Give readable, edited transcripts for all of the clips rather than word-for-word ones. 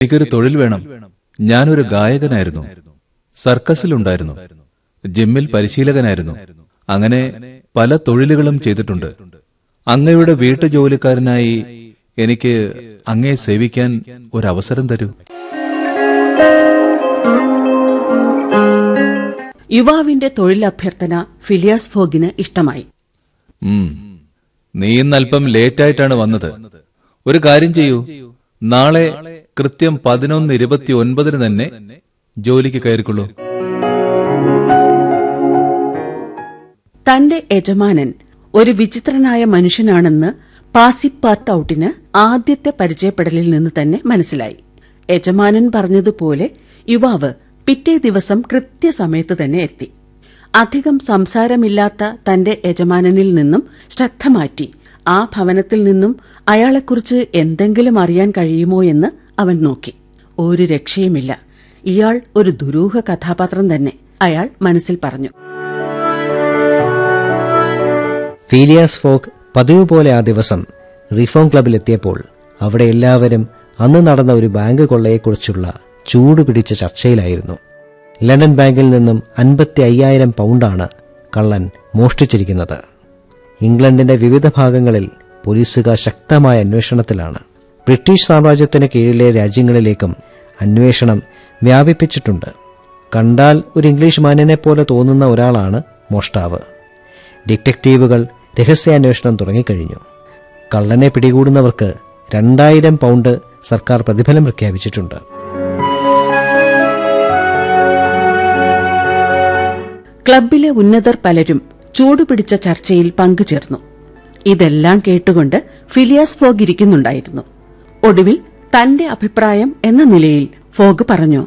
എനിക്കൊരു തൊഴിൽ വേണം. ഞാനൊരു ഗായകനായിരുന്നു, സർക്കസിലുണ്ടായിരുന്നു, ജിമ്മിൽ പരിശീലകനായിരുന്നു. അങ്ങനെ പല തൊഴിലുകളും ചെയ്തിട്ടുണ്ട്. അങ്ങയുടെ വീട്ടുജോലിക്കാരനായി എനിക്ക് അങ്ങയെ സേവിക്കാൻ ഒരവസരം തരൂ. യുവാവിന്റെ തൊഴിലഭ്യർത്ഥന ഫിലിയാസ് ഫോഗിന് ഇഷ്ടമായി. നീ ഇന്നല്പം ലേറ്റായിട്ടാണ് വന്നത്. ഒരു കാര്യം ചെയ്യൂ, നാളെ കൃത്യം 11:29 തന്നെ ജോലിക്ക് കയറിക്കൊള്ളൂ. തന്റെ യജമാനൻ ഒരു വിചിത്രനായ മനുഷ്യനാണെന്ന് പാസിപ്പാർട്ടൌട്ടിന് ആദ്യത്തെ പരിചയപ്പെടലിൽ നിന്ന് തന്നെ മനസ്സിലായി. യജമാനൻ പറഞ്ഞതുപോലെ യുവാവ് പിറ്റേ ദിവസം കൃത്യസമയത്ത് തന്നെ എത്തി. അധികം സംസാരമില്ലാത്ത തന്റെ യജമാനനിൽ നിന്നും ശ്രദ്ധ മാറ്റി ആ ഭവനത്തിൽ നിന്നും അയാളെക്കുറിച്ച് എന്തെങ്കിലും അറിയാൻ കഴിയുമോ എന്ന് അവൻ നോക്കി. ഒരു രക്ഷയുമില്ല, ഇയാൾ ഒരു ദുരൂഹ കഥാപാത്രം തന്നെ, അയാൾ മനസ്സിൽ പറഞ്ഞു. ഫിലിയാസ് ഫോഗ് പതിവ് പോലെ ആ ദിവസം റിഫോം ക്ലബിലെത്തിയപ്പോൾ അവിടെ എല്ലാവരും അന്ന് നടന്ന ഒരു ബാങ്ക് കൊള്ളയെക്കുറിച്ചുള്ള ചൂടുപിടിച്ച ചർച്ചയിലായിരുന്നു. ലണ്ടൻ ബാങ്കിൽ നിന്നും 55,000 പൗണ്ടാണ് കള്ളൻ മോഷ്ടിച്ചിരിക്കുന്നത്. ഇംഗ്ലണ്ടിന്റെ വിവിധ ഭാഗങ്ങളിൽ പോലീസുകാർ ശക്തമായ അന്വേഷണത്തിലാണ്. ബ്രിട്ടീഷ് സാമ്രാജ്യത്തിന് കീഴിലെ രാജ്യങ്ങളിലേക്കും അന്വേഷണം വ്യാപിപ്പിച്ചിട്ടുണ്ട്. കണ്ടാൽ ഒരു ഇംഗ്ലീഷ് മാന്യനെ പോലെ തോന്നുന്ന ഒരാളാണ് മോഷ്ടാവ്. ഡിറ്റക്റ്റീവുകൾ രഹസ്യാന്വേഷണം തുടങ്ങിക്കഴിഞ്ഞു. കള്ളനെ പിടികൂടുന്നവർക്ക് 2,000 പൗണ്ട് സർക്കാർ പ്രതിഫലം പ്രഖ്യാപിച്ചിട്ടുണ്ട്. ക്ലബിലെ ഉന്നതർ പലരും ചൂടുപിടിച്ച ചർച്ചയിൽ പങ്കുചേർന്നു. ഇതെല്ലാം കേട്ടുകൊണ്ട് ഫിലിയാസ് ഫോഗ് ഇരിക്കുന്നുണ്ടായിരുന്നു. ഒടുവിൽ തന്റെ അഭിപ്രായം എന്ന നിലയിൽ ഫോഗ് പറഞ്ഞു.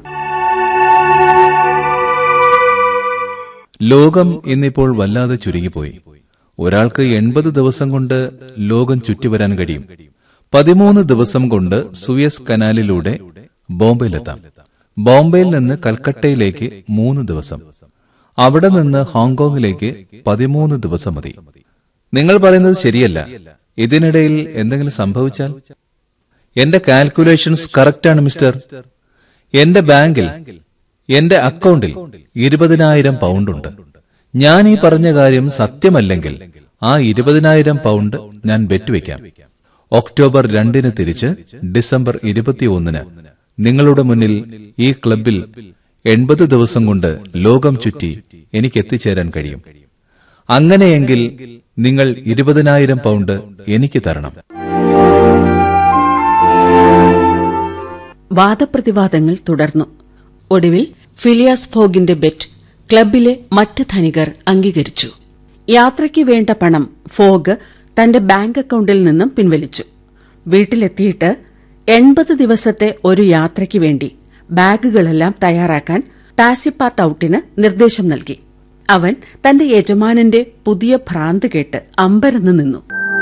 ലോകം ഇന്നിപ്പോൾ വല്ലാതെ ചുരുങ്ങിപ്പോയി. ഒരാൾക്ക് 80 ദിവസം കൊണ്ട് ലോകം ചുറ്റിവരാൻ കഴിയും. 13 ദിവസം കൊണ്ട് സൂയസ് കനാലിലൂടെ ബോംബെയിലെത്താം. ബോംബെയിൽ നിന്ന് കൽക്കട്ടയിലേക്ക് 3 ദിവസം, അവിടെ നിന്ന് ഹോങ്കോങ്ങിലേക്ക് 13 ദിവസം മതി. നിങ്ങൾ പറയുന്നത് ശരിയല്ല. ഇതിനിടയിൽ എന്തെങ്കിലും സംഭവിച്ചാൽ? എന്റെ കാൽക്കുലേഷൻസ് കറക്റ്റാണ് മിസ്റ്റർ. എന്റെ ബാങ്കിൽ, എന്റെ അക്കൗണ്ടിൽ 20,000 പൗണ്ടുണ്ട്. ഞാൻ ഈ പറഞ്ഞ കാര്യം സത്യമല്ലെങ്കിൽ ആ 20,000 പൗണ്ട് ഞാൻ ബെറ്റുവെക്കാം. ഒക്ടോബർ 2 തിരിച്ച് ഡിസംബർ 21 നിങ്ങളുടെ മുന്നിൽ ഈ ക്ലബിൽ 80 ദിവസം കൊണ്ട് ലോകം ചുറ്റി എനിക്ക് എത്തിച്ചേരാൻ കഴിയും. അങ്ങനെയെങ്കിൽ നിങ്ങൾ 20,000 പൗണ്ട് എനിക്ക് തരണം. വാദപ്രതിവാദങ്ങൾ തുടർന്നു. ഒടുവിൽ ഫിലിയാസ് ഫോഗിന്റെ ബെറ്റ് ക്ലബിലെ മറ്റ് ധനികർ അംഗീകരിച്ചു. യാത്രയ്ക്ക് വേണ്ട പണം ഫോഗ് തന്റെ ബാങ്ക് അക്കൌണ്ടിൽ നിന്നും പിൻവലിച്ചു. വീട്ടിലെത്തിയിട്ട് 80 ദിവസത്തെ ഒരു യാത്രയ്ക്ക് വേണ്ടി ബാഗുകളെല്ലാം തയ്യാറാക്കാൻ പാസിപ്പാർട്ടൌട്ടിന് നിർദ്ദേശം നൽകി. അവൻ തന്റെ യജമാനന്റെ പുതിയ ഭ്രാന്ത് കേട്ട് അമ്പരന്ന് നിന്നു.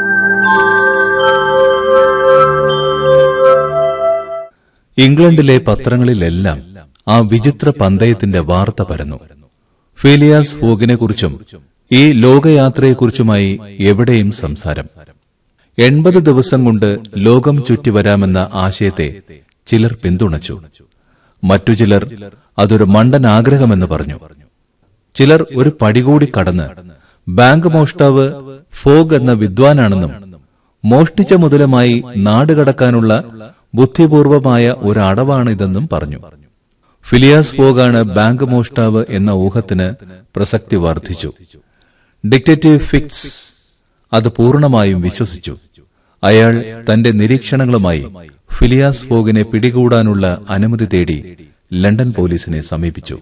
ഇംഗ്ലണ്ടിലെ പത്രങ്ങളിലെല്ലാം ആ വിചിത്ര പന്തയത്തിന്റെ വാർത്ത പരന്നു. ഫിലിയാസ് ഫോഗിനെക്കുറിച്ചും ഈ ലോകയാത്രയെക്കുറിച്ചുമായി എവിടെയും സംസാരം. 80 ദിവസം കൊണ്ട് ലോകം ചുറ്റിവരാമെന്ന ആശയത്തെ ചിലർ പിന്തുണച്ചു. മറ്റു ചിലർ അതൊരു മണ്ടൻ ആഗ്രഹമെന്ന് പറഞ്ഞു. ചിലർ ഒരു പടികൂടി കടന്ന് ബാങ്ക് മോഷ്ടാവ് ഫോഗ് എന്ന വിദ്വാനാണെന്നും മോഷ്ടിച്ച മുതലുമായി നാടുകടക്കാനുള്ള ബുദ്ധിപൂർവമായ ഒരു അടവാണിതെന്നും പറഞ്ഞു. ഫിലിയാസ് ഫോഗാണ് ബാങ്ക് മോഷ്ടാവ് എന്ന ഊഹത്തിന് പ്രസക്തി വർദ്ധിച്ചു. ഡിറ്റക്റ്റീവ് ഫിക്സ് അത് പൂർണ്ണമായും വിശ്വസിച്ചു. അയാൾ തന്റെ നിരീക്ഷണങ്ങളുമായി ഫിലിയാസ് ഫോഗിനെ പിടികൂടാനുള്ള അനുമതി തേടി ലണ്ടൻ പോലീസിനെ സമീപിച്ചു.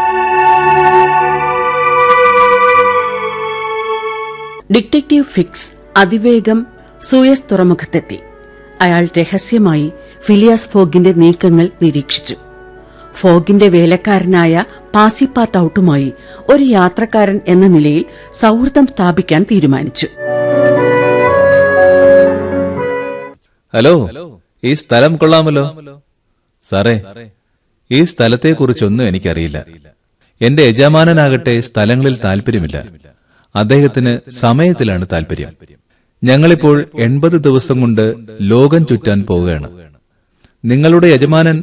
ഡിറ്റക്റ്റീവ് ഫിക്സ് അതിവേഗം സൂയസ് തുറമുഖത്തെത്തി. അയാൾ രഹസ്യമായി ഫിലിയാസ് ഫോഗിന്റെ നീക്കങ്ങൾ നിരീക്ഷിച്ചു. ഫോഗിന്റെ വേലക്കാരനായ പാസിപ്പാർട്ടൌട്ടുമായി ഒരു യാത്രക്കാരൻ എന്ന നിലയിൽ സൌഹൃദം സ്ഥാപിക്കാൻ തീരുമാനിച്ചു. ഹലോ, ഈ സ്ഥലം കൊള്ളാമല്ലോ. സാറേ, ഈ സ്ഥലത്തെക്കുറിച്ചൊന്നും എനിക്കറിയില്ല. എന്റെ യജമാനനാകട്ടെ സ്ഥലങ്ങളിൽ താൽപര്യമില്ല. അദ്ദേഹത്തിന് സമയത്തിലാണ് താൽപര്യം. ഞങ്ങളിപ്പോൾ 80 ദിവസം കൊണ്ട് ലോകം ചുറ്റാൻ പോവുകയാണ്. നിങ്ങളുടെ യജമാനൻ